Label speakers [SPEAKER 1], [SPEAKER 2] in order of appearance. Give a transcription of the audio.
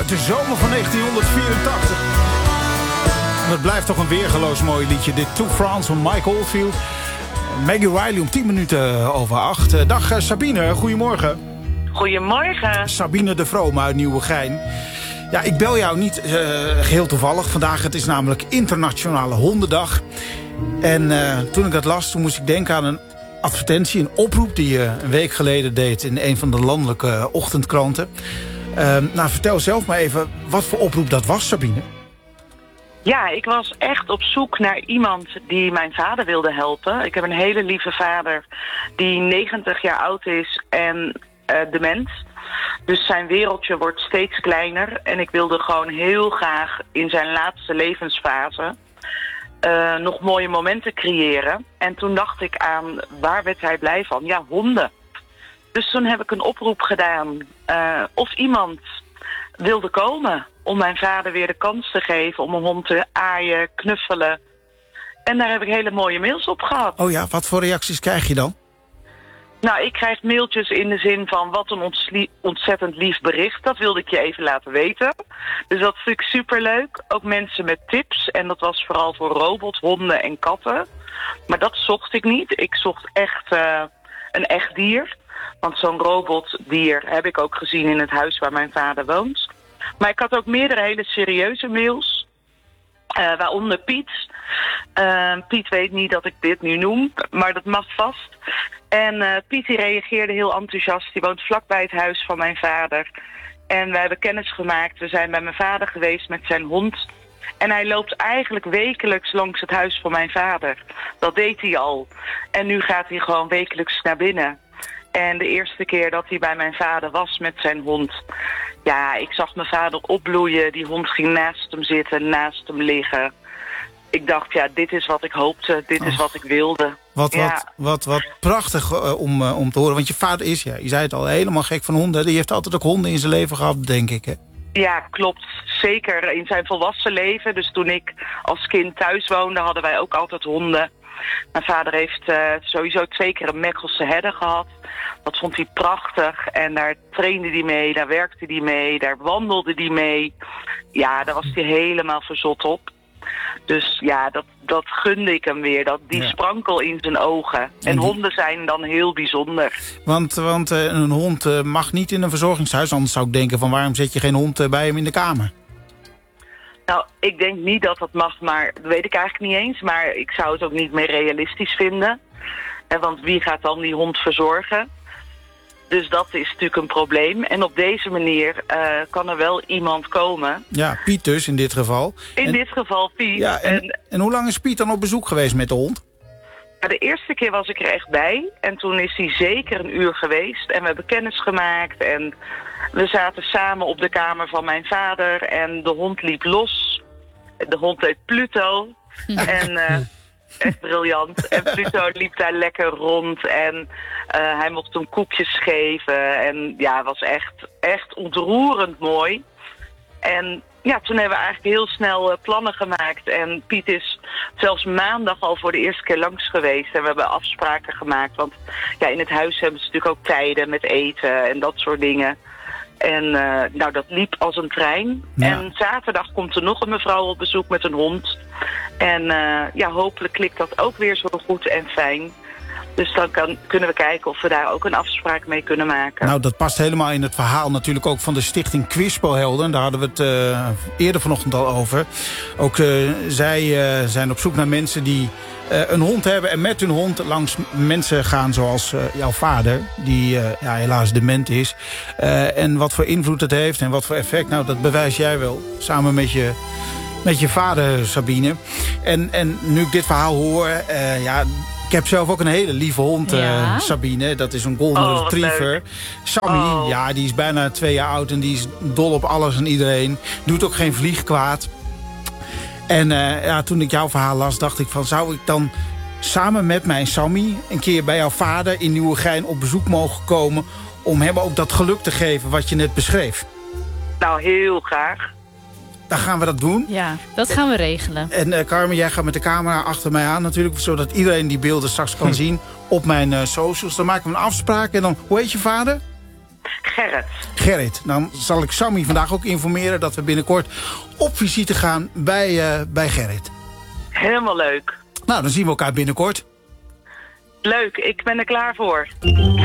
[SPEAKER 1] uit de zomer van 1984. Het blijft toch een weergeloos mooi liedje. Dit To France van Mike Oldfield. Maggie Riley om 10 minuten over 8. Dag Sabine, goedemorgen.
[SPEAKER 2] Goedemorgen.
[SPEAKER 1] Sabine de Vroom uit Nieuwegein. Ja, ik bel jou niet geheel toevallig. Vandaag, het is namelijk Internationale Hondendag. En toen ik dat las, toen moest ik denken aan een advertentie, een oproep die je een week geleden deed in een van de landelijke ochtendkranten. Nou, vertel zelf maar even wat voor oproep dat was, Sabine.
[SPEAKER 2] Ja, ik was echt op zoek naar iemand die mijn vader wilde helpen. Ik heb een hele lieve vader die 90 jaar oud is en dement. Dus zijn wereldje wordt steeds kleiner. En ik wilde gewoon heel graag in zijn laatste levensfase nog mooie momenten creëren. En toen dacht ik aan, waar werd hij blij van? Ja, honden. Dus toen heb ik een oproep gedaan of iemand wilde komen om mijn vader weer de kans te geven om een hond te aaien, knuffelen. En daar heb ik hele mooie mails op gehad.
[SPEAKER 1] Oh ja, wat voor reacties krijg je dan?
[SPEAKER 2] Nou, ik krijg mailtjes in de zin van wat een ontzettend lief bericht. Dat wilde ik je even laten weten. Dus dat vind ik superleuk. Ook mensen met tips. En dat was vooral voor robots, honden en katten. Maar dat zocht ik niet. Ik zocht echt een echt dier. Want zo'n robotdier heb ik ook gezien in het huis waar mijn vader woont. Maar ik had ook meerdere hele serieuze mails. Waaronder Piet. Piet weet niet dat ik dit nu noem, maar dat mag vast. En Piet die reageerde heel enthousiast. Die woont vlakbij het huis van mijn vader. En we hebben kennis gemaakt. We zijn bij mijn vader geweest met zijn hond. En hij loopt eigenlijk wekelijks langs het huis van mijn vader. Dat deed hij al. En nu gaat hij gewoon wekelijks naar binnen. En de eerste keer dat hij bij mijn vader was met zijn hond, ja, ik zag mijn vader opbloeien. Die hond ging naast hem zitten, naast hem liggen. Ik dacht, ja, dit is wat ik hoopte. Dit is wat ik wilde.
[SPEAKER 1] Wat prachtig om te horen. Want je vader is, ja, je zei het al, helemaal gek van honden. Die heeft altijd ook honden in zijn leven gehad, denk ik, hè? Ja,
[SPEAKER 2] klopt. Zeker in zijn volwassen leven. Dus toen ik als kind thuis woonde, hadden wij ook altijd honden. Mijn vader heeft sowieso 2 keer een Mechelse herder gehad. Dat vond hij prachtig. En daar trainde hij mee, daar werkte hij mee, daar wandelde hij mee. Ja, daar was hij helemaal verzot op. Dus ja, dat gunde ik hem weer. Die sprankel in zijn ogen. En honden zijn dan heel bijzonder.
[SPEAKER 1] Want een hond mag niet in een verzorgingshuis. Anders zou ik denken van waarom zet je geen hond bij hem in de kamer?
[SPEAKER 2] Nou, ik denk niet dat dat mag, maar dat weet ik eigenlijk niet eens. Maar ik zou het ook niet meer realistisch vinden. Want wie gaat dan die hond verzorgen? Dus dat is natuurlijk een probleem. En op deze manier kan er wel iemand komen. Ja,
[SPEAKER 1] Piet dus in dit geval.
[SPEAKER 2] Dit geval Piet.
[SPEAKER 1] Ja, en hoe lang is Piet dan op bezoek geweest met de hond?
[SPEAKER 2] De eerste keer was ik er echt bij. En toen is hij zeker 1 uur geweest. En we hebben kennis gemaakt. En we zaten samen op de kamer van mijn vader. En de hond liep los. De hond heet Pluto. En echt briljant. En Pluto liep daar lekker rond. En hij mocht hem koekjes geven. En ja, het was echt ontroerend mooi. En ja, toen hebben we eigenlijk heel snel plannen gemaakt. En Piet is zelfs maandag al voor de eerste keer langs geweest. En we hebben afspraken gemaakt. Want ja, in het huis hebben ze natuurlijk ook tijden met eten en dat soort dingen. En nou, dat liep als een trein. Ja. En zaterdag komt er nog een mevrouw op bezoek met een hond. En ja, hopelijk klikt dat ook weer zo goed en fijn. Dus dan kunnen we kijken of we daar ook een afspraak mee kunnen maken. Nou, dat past helemaal in het verhaal natuurlijk ook van de stichting Kwispelhelden. Daar hadden we het eerder vanochtend al over. Ook zij zijn op zoek naar mensen die een hond hebben en met hun hond langs mensen gaan zoals jouw vader, die helaas dement is. En wat voor invloed het heeft en wat voor effect, nou, dat bewijs jij wel samen met je vader, Sabine. En nu ik dit verhaal hoor, ik heb zelf ook een hele lieve hond, Sabine. Dat is een golden retriever. Leuk. Sammy, ja, die is bijna 2 jaar oud en die is dol op alles en iedereen. Doet ook geen vlieg kwaad. En toen ik jouw verhaal las, dacht ik van, zou ik dan samen met mijn Sammy een keer bij jouw vader in Nieuwegein op bezoek mogen komen om hem ook dat geluk te geven wat je net beschreef? Nou, heel graag. Dan gaan we dat doen.
[SPEAKER 3] Ja, dat gaan we regelen.
[SPEAKER 1] En Carmen, jij gaat met de camera achter mij aan natuurlijk, zodat iedereen die beelden straks kan zien op mijn socials. Dan maken we een afspraak en dan, hoe heet je vader?
[SPEAKER 2] Gerrit.
[SPEAKER 1] Dan zal ik Sammy vandaag ook informeren dat we binnenkort op visite gaan bij Gerrit.
[SPEAKER 2] Helemaal leuk.
[SPEAKER 1] Nou, dan zien we elkaar binnenkort.
[SPEAKER 2] Leuk, ik ben er klaar voor.